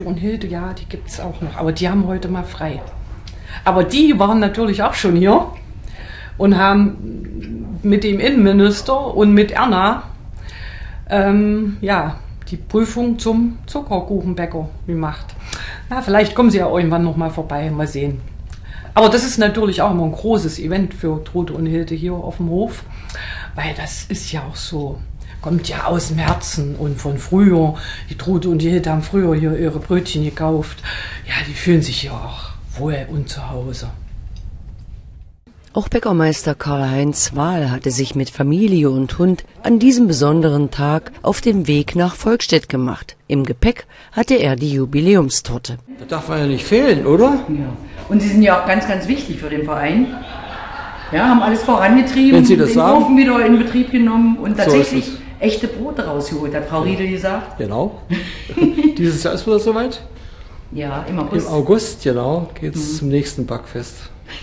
Und Hilde, ja, die gibt es auch noch, aber die haben heute mal frei. Aber die waren natürlich auch schon hier und haben mit dem Innenminister und mit Erna die Prüfung zum Zuckerkuchenbäcker gemacht. Na, vielleicht kommen sie ja irgendwann noch mal vorbei, mal sehen. Aber das ist natürlich auch immer ein großes Event für Trude und Hilde hier auf dem Hof, weil das ist ja auch so, kommt ja aus dem Herzen und von früher. Die Trude und die Hilde haben früher hier ihre Brötchen gekauft. Ja, die fühlen sich ja auch wohl und zu Hause. Auch Bäckermeister Karl-Heinz Wahl hatte sich mit Familie und Hund an diesem besonderen Tag auf den Weg nach Volkstedt gemacht. Im Gepäck hatte er die Jubiläumstorte. Das darf man ja nicht fehlen, oder? Ja. Und Sie sind ja auch ganz, ganz wichtig für den Verein. Ja, haben alles vorangetrieben, wenn Sie das den sagen. Ofen wieder in Betrieb genommen und tatsächlich so echte Brote rausgeholt, hat Frau Riedel gesagt. Genau. Dieses Jahr ist wieder soweit. Ja, im August. Im August, genau, geht es zum nächsten Backfest.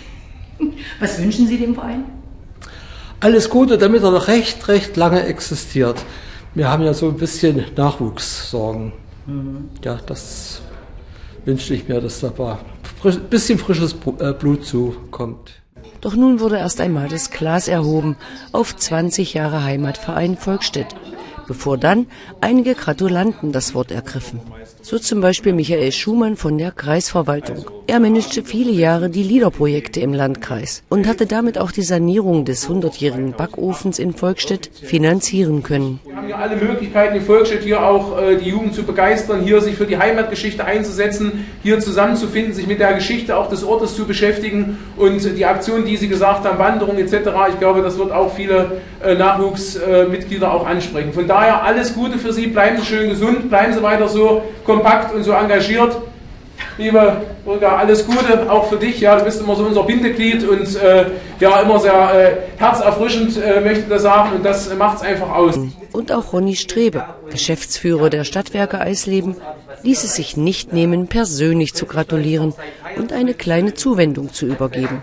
Was wünschen Sie dem Verein? Alles Gute, damit er noch recht lange existiert. Wir haben ja so ein bisschen Nachwuchssorgen. Ja, das wünsche ich mir, dass da ein bisschen frisches Blut zukommt. Doch nun wurde erst einmal das Glas erhoben auf 20 Jahre Heimatverein Volkstedt, bevor dann einige Gratulanten das Wort ergriffen. So zum Beispiel Michael Schumann von der Kreisverwaltung. Er managte viele Jahre die LEADER-Projekte im Landkreis und hatte damit auch die Sanierung des 100-jährigen Backofens in Volkstedt finanzieren können. Wir haben hier alle Möglichkeiten in Volkstedt hier auch die Jugend zu begeistern, hier sich für die Heimatgeschichte einzusetzen, hier zusammenzufinden, sich mit der Geschichte auch des Ortes zu beschäftigen und die Aktion, die Sie gesagt haben, Wanderung etc., ich glaube, das wird auch viele Nachwuchsmitglieder auch ansprechen. Von daher alles Gute für Sie, bleiben Sie schön gesund, bleiben Sie weiter so kompakt und so engagiert. Liebe Burga, alles Gute, auch für dich. Ja, du bist immer so unser Bindeglied und immer sehr herzerfrischend, möchte ich das sagen. Und das macht es einfach aus. Und auch Ronny Strebe, Geschäftsführer der Stadtwerke Eisleben, ließ es sich nicht nehmen, persönlich zu gratulieren und eine kleine Zuwendung zu übergeben.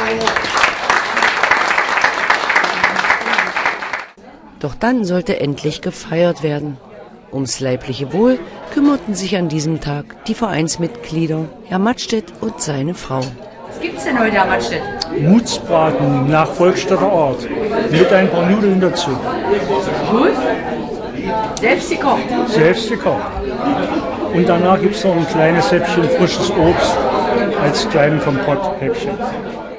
Doch dann sollte endlich gefeiert werden. Ums leibliche Wohl kümmerten sich an diesem Tag die Vereinsmitglieder, Herr Mattstedt und seine Frau. Was gibt's denn heute, Herr Mattstedt? Mutzbraten nach Volkstedter Art, mit ein paar Nudeln dazu. Gut. Selbst gekocht? Selbst gekocht. Und danach gibt es noch ein kleines Häppchen frisches Obst als kleinen Kompotthäppchen.